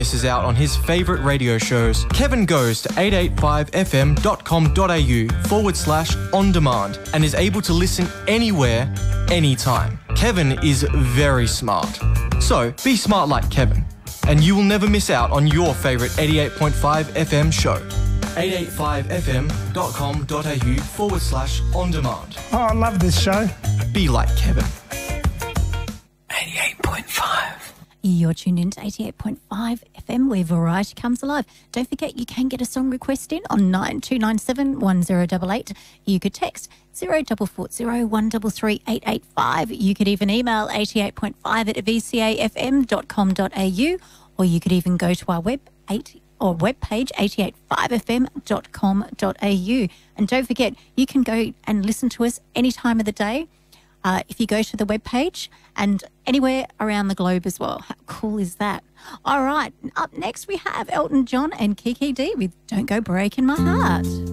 Misses out on his favourite radio shows, Kevin goes to 885fm.com.au/on demand and is able to listen anywhere, anytime. Kevin is very smart. So be smart like Kevin, and you will never miss out on your favourite 88.5 FM show. 885fm.com.au/on demand. Oh, I love this show. Be like Kevin. 88.5. You're tuned in to 88.5 FM where variety comes alive. Don't forget you can get a song request in on 9297 1088. You could text 0440 133 885. You could even email 88.5@vcafm.com.au, or you could even go to our webpage 885fm.com.au. And don't forget, you can go and listen to us any time of the day. If you go to the webpage, and anywhere around the globe as well. How cool is that? All right, up next we have Elton John and Kiki D with Don't Go Breaking My Heart.